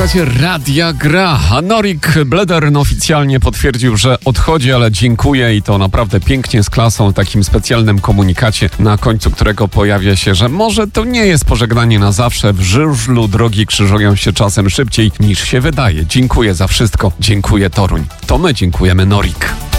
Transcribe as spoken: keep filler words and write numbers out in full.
Słuchacie Radia Gra, a Norik Bledern oficjalnie potwierdził, że odchodzi, ale dziękuję i to naprawdę pięknie, z klasą, takim specjalnym komunikacie, na końcu którego pojawia się, że może to nie jest pożegnanie na zawsze, w żużlu drogi krzyżują się czasem szybciej niż się wydaje. Dziękuję za wszystko, dziękuję Toruń. To my dziękujemy, Norik.